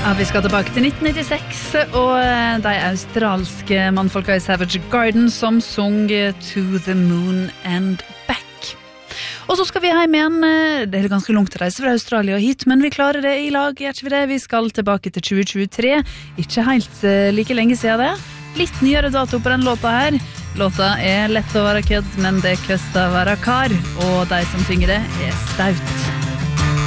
Ja, vi skal tilbake til 1996 og de australske mannfolka i Savage Garden som sung To the Moon and Back. Og så skal vi hjem igjen. Det er ganske langt å reise fra Australia og hit, men vi klarer det i lag, gjør ikke vi det? Vi skal tilbake til 2023. Ikke helt like lenge siden det. Litt nyere dato på den låta her. Låta er lett å være kødd, men det koster å være kar, og de som synger det er staut.